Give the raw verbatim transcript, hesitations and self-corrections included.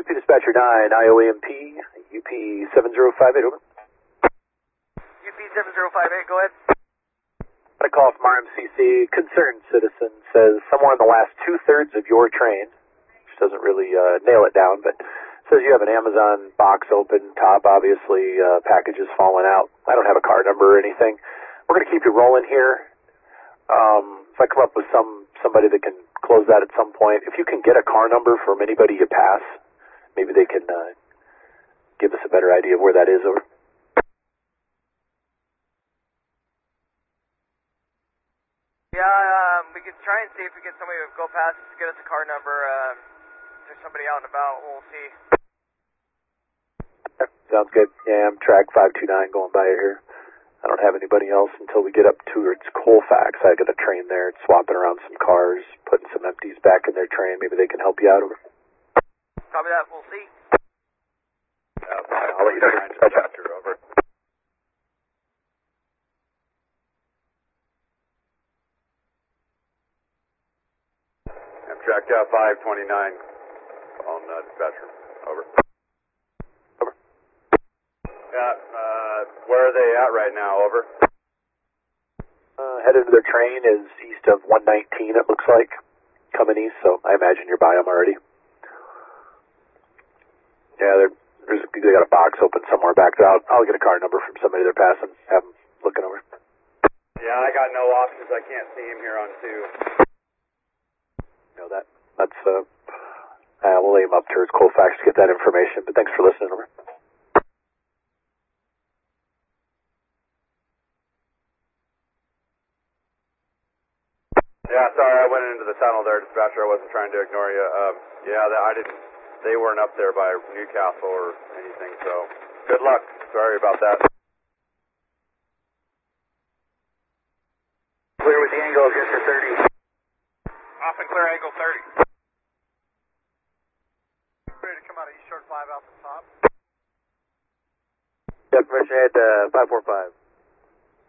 Dispatcher nine, I O A M P, U P seven zero five eight, over. U P seven zero five eight, go ahead. Got a call from R M C C. Concerned citizen says somewhere in the last two-thirds of your train, which doesn't really uh, nail it down, but says you have an Amazon box open, top obviously, uh, packages falling out. I don't have a car number or anything. We're going to keep you rolling here. Um, if I come up with some somebody that can close that at some point, if you can get a car number from anybody you pass, maybe they can uh, give us a better idea of where that is, over. Yeah, um, we could try and see if we get somebody to go past us to get us a car number. Uh, if there's somebody out and about, we'll see. Okay, sounds good. Yeah, I'm track five two nine going by here. I don't have anybody else until we get up towards Colfax. I got a train there, swapping around some cars, putting some empties back in their train. Maybe they can help you out, over. Copy that, we'll see. Uh, I'll let you know. Dispatcher, over. Amtrak uh, five twenty-nine on uh, dispatcher, over. Over. Yeah, uh, where are they at right now, over? Uh, headed to their train is east of one nineteen, it looks like, coming east, so I imagine you're by them already. Yeah, they're, there's, they got a box open somewhere back there. I'll, I'll get a car number from somebody they're passing, have them looking over. Yeah, I got no options. I can't see him here on two. You know that. That's, uh, uh, we'll lay him up towards Colfax to get that information, but thanks for listening, over. Yeah, sorry, I went into the tunnel there, dispatcher. I wasn't trying to ignore you. Um, yeah, I didn't. They weren't up there by Newcastle or anything, so good luck. Sorry about that. Clear with the angle, just to thirty. Off and clear angle thirty. Ready to come out of East Short five out the top. Yeah, permission head uh, five four five.